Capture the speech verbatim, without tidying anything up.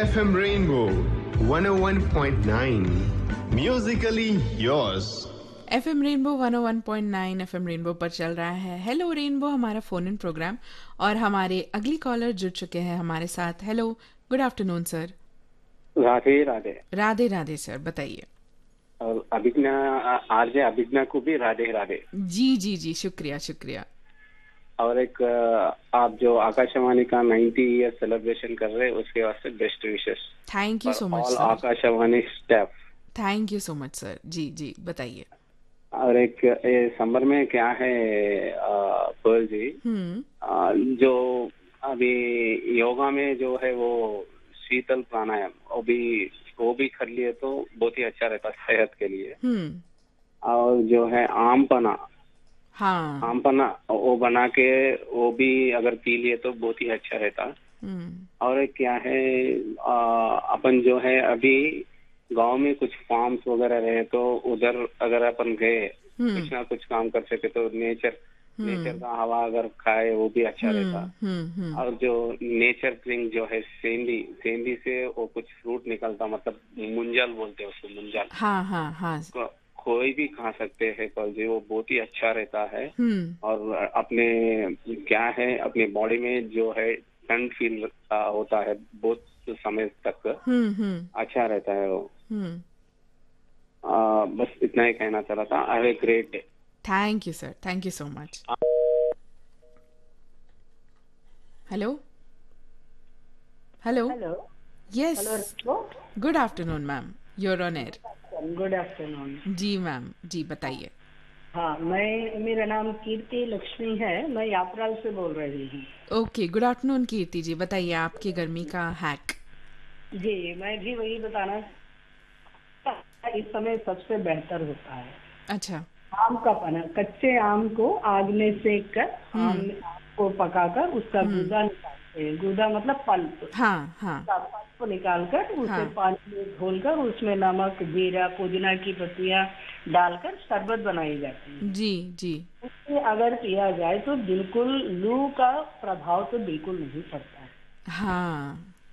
F M Rainbow one oh one point nine. Musically yours. F M rainbow one ओ one point nine F M rainbow पर चल रहा है hello rainbow हमारा phone in programme और हमारे अगली collar जुड़ चुके हैं हमारे साथ। Hello, good afternoon sir. Radhe Radhe. Radhe Radhe sir, बताइए। और अभिज्ञा, आरजे अभिज्ञा को भी राधे राधे। जी जी जी, शुक्रिया शुक्रिया। और एक आप जो आकाशवाणी का नाइंटी ईयर सेलिब्रेशन कर रहे हैं उसके वास्ते best wishes. Thank you so much all sir. Akashvani staff, thank you so much sir. जी जी, बताइए। और एक ये समर में क्या है पर्ल जी, आ, जो अभी योगा में जो है वो शीतल प्राणायाम, वो भी वो भी कर लिए तो बहुत ही अच्छा रहता सेहत के लिए। और जो है आम पना, हाँ, आम पना वो बना के वो भी अगर पी लिए तो बहुत ही अच्छा रहता। और एक क्या है, आ, अपन जो है अभी गांव में कुछ फार्म्स वगैरह रहे तो उधर अगर अपन गए कुछ ना कुछ काम कर सके तो नेचर नेचर का हवा अगर खाए वो भी अच्छा रहता। और जो नेचर ड्रिंक जो है सेंधी, सेंधी से वो कुछ फ्रूट निकलता, मतलब मुंजल बोलते हैं उसको, मुंजल। हाँ हाँ हाँ, को, कोई भी खा सकते हैं पर जी वो बहुत ही अच्छा रहता है। और अपने क्या है अपने बॉडी में जो है ठंड फील होता है बहुत समय तक, अच्छा रहता है वो। आ, बस इतना ही कहना चाह रहा था। Have a great day. Thank you sir, thank you so much. Hello hello hello, yes, good afternoon ma'am, you're on air. Good afternoon ji ma'am, जी बताइए। हाँ, मैं, मेरा नाम कीर्ति लक्ष्मी है, मैं यात्राल से बोल रही हूँ। ओके, गुड आफ्टरनून कीर्ति जी, बताइए आपकी गर्मी का हैक। जी, मैं भी वही बताना, इस समय सबसे बेहतर होता है अच्छा। आम का पना। कच्चे आम को आग में सेक कर आम को पकाकर उसका गूदा निकालते हैं। गूदा मतलब पल्प। हाँ हाँ, पल्प को निकाल कर उसे हाँ, पानी में घोलकर उसमें नमक, जीरा, पुदीना की पत्तियां डालकर शरबत बनाई जाती है। जी जी। उससे अगर पिया जाए तो बिल्कुल लू का प्रभाव तो बिल्कुल नहीं पड़ता है। हाँ